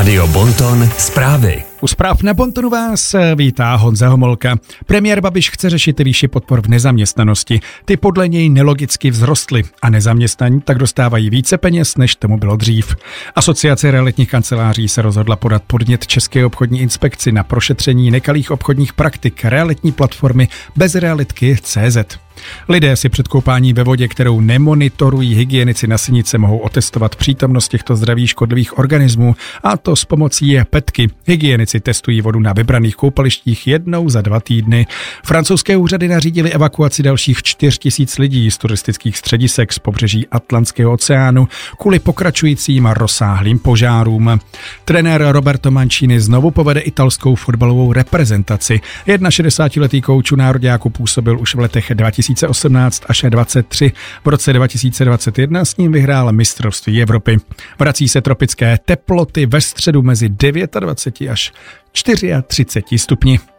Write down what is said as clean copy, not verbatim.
Rádio Bonton zprávy. U zpráv na Bontonu vás vítá Honza Homolka. Premiér Babiš chce řešit výši podpor v nezaměstnanosti. Ty podle něj nelogicky vzrostly a nezaměstnaní tak dostávají více peněz, než tomu bylo dřív. Asociace realitních kanceláří se rozhodla podat podnět České obchodní inspekci na prošetření nekalých obchodních praktik realitní platformy Bezrealitky.cz. Lidé si před koupání ve vodě, kterou nemonitorují hygienici na Sinice, mohou otestovat přítomnost těchto zdravých škodlivých organismů, a to s pomocí petky. Hygienici testují vodu na vybraných koupalištích jednou za 2 týdny. Francouzské úřady nařídily evakuaci dalších 4 000 lidí z turistických středisek z pobřeží Atlantského oceánu kvůli pokračujícím a rozsáhlým požárům. Trenér Roberto Mancini znovu povede italskou fotbalovou reprezentaci. 61letý kouč nároďáku působil už v letech 2018 až 2023. V roce 2021 s ním vyhrál mistrovství Evropy. Vrací se tropické teploty ve středu mezi 29 až 34 stupni.